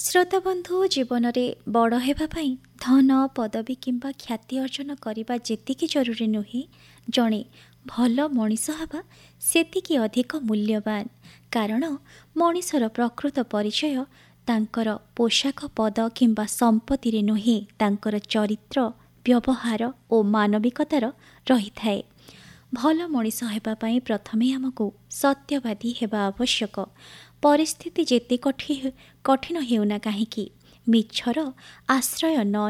ଶ୍ରୋତାବନ୍ଧୁ ଜୀବନରେ ବଡ଼ ହେବା ପାଇଁ ଧନ ପଦବୀ କିମ୍ବା ଖ୍ୟାତି ଅର୍ଜନ କରିବା ଯେତିକି ଜରୁରୀ ନୁହେଁ, ଜଣେ ଭଲ ମଣିଷ ହେବା ସେତିକି ଅଧିକ ମୂଲ୍ୟବାନ। କାରଣ ମଣିଷର ପ୍ରକୃତ ପରିଚୟ ତାଙ୍କର ପୋଷାକ ପଦ କିମ୍ବା ସମ୍ପତ୍ତିରେ ନୁହେଁ, ତାଙ୍କର ଚରିତ୍ର, ବ୍ୟବହାର ଓ ମାନବିକତାର ରହିଥାଏ। ଭଲ ମଣିଷ ହେବା ପାଇଁ ପ୍ରଥମେ ଆମକୁ ସତ୍ୟବାଦୀ ହେବା ଆବଶ୍ୟକ। ପରିସ୍ଥିତି ଯେତେ କଠିନ ହେଉନା କାହିଁକି, ମିଛର ଆଶ୍ରୟ ନ